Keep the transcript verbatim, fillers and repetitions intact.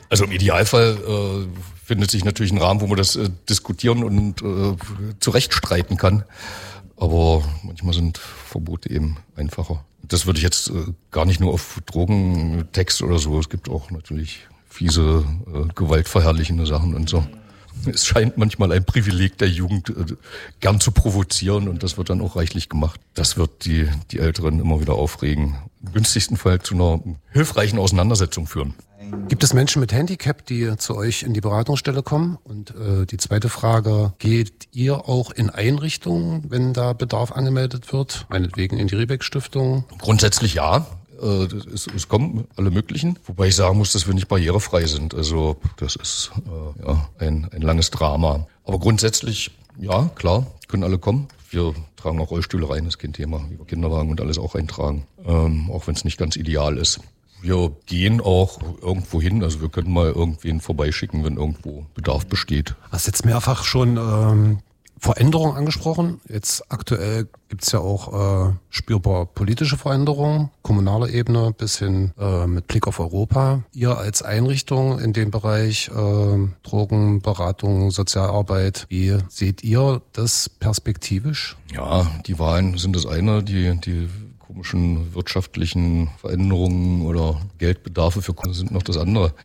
Also im Idealfall äh, findet sich natürlich ein Rahmen, wo man das äh, diskutieren und äh, zurechtstreiten kann. Aber manchmal sind Verbote eben einfacher. Das würde ich jetzt äh, gar nicht nur auf Drogentext oder so. Es gibt auch natürlich fiese, äh, gewaltverherrlichende Sachen und so. Es scheint manchmal ein Privileg der Jugend, äh, gern zu provozieren, und das wird dann auch reichlich gemacht. Das wird die, die Älteren immer wieder aufregen. Im günstigsten Fall zu einer hilfreichen Auseinandersetzung führen. Gibt es Menschen mit Handicap, die zu euch in die Beratungsstelle kommen? Und äh, die zweite Frage, geht ihr auch in Einrichtungen, wenn da Bedarf angemeldet wird? Meinetwegen in die Riebeck-Stiftung? Grundsätzlich ja. Äh, es, es kommen alle möglichen. Wobei ich sagen muss, dass wir nicht barrierefrei sind. Also das ist äh, ja, ein, ein langes Drama. Aber grundsätzlich, ja, klar, können alle kommen. Wir tragen auch Rollstühle rein, das ist kein Thema. Über Kinderwagen und alles auch eintragen. Ähm, auch wenn es nicht ganz ideal ist. Wir gehen auch irgendwo hin, also wir können mal irgendwen vorbeischicken, wenn irgendwo Bedarf besteht. Du hast jetzt mehrfach schon ähm, Veränderungen angesprochen. Jetzt aktuell gibt's ja auch äh, spürbar politische Veränderungen, kommunaler Ebene bis hin äh, mit Blick auf Europa. Ihr als Einrichtung in dem Bereich äh, Drogenberatung, Sozialarbeit, wie seht ihr das perspektivisch? Ja, die Wahlen sind das eine, die die komischen wirtschaftlichen Veränderungen oder Geldbedarfe für Kunden sind noch das andere.